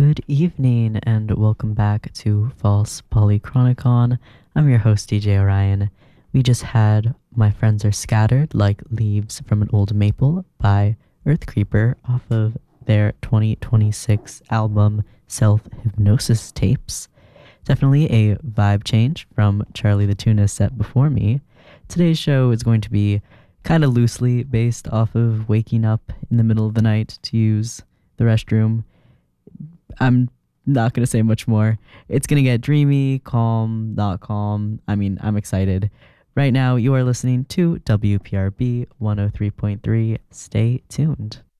Good evening and welcome back to False Polychronicon. I'm your host, DJ Orion. We just had My Friends Are Scattered Like Leaves from an Old Maple by Earth Creeper off of their 2026 album Self Hypnosis Tapes. Definitely a vibe change from Charlie the Tuna set before me. Today's show is going to be kind of loosely based off of waking up in the middle of the night to use the restroom. I'm not going to say much more. It's going to get dreamy, calm, not calm. I'm excited. Right now, you are listening to WPRB 103.3. Stay tuned.